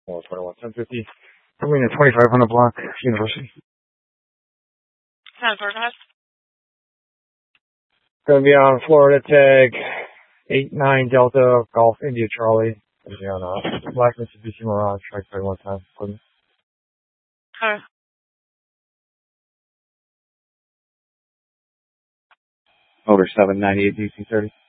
21, 1050. Coming in 2500 block, University. San Fernando. Gonna be on Florida tag 89 Delta Golf India Charlie. Gonna be on Black Mitsubishi Mirage, track 31 time. Okay. Motor 798 DC30.